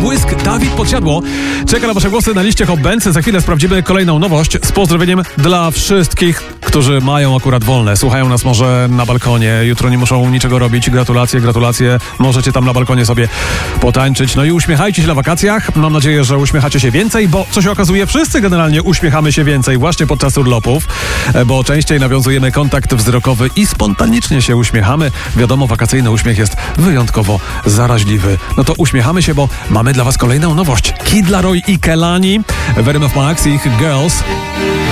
Błysk, Dawid Podsiadło. Czeka na wasze głosy na liście Hot Bands. Za chwilę sprawdzimy kolejną nowość z pozdrowieniem dla wszystkich, którzy mają akurat wolne. Słuchają nas może na balkonie. Jutro nie muszą niczego robić. Gratulacje. Możecie tam na balkonie sobie potańczyć. No i uśmiechajcie się na wakacjach. Mam nadzieję, że uśmiechacie się więcej, bo co się okazuje, wszyscy generalnie uśmiechamy się więcej właśnie podczas urlopów, bo częściej nawiązujemy kontakt wzrokowy i spontanicznie się uśmiechamy. Wiadomo, wakacyjny uśmiech jest wyjątkowo zaraźliwy. No to uśmiechamy się, bo mamy dla was kolejną nowość. Kid Laroi i Kelani w RMF Max i ich Girls.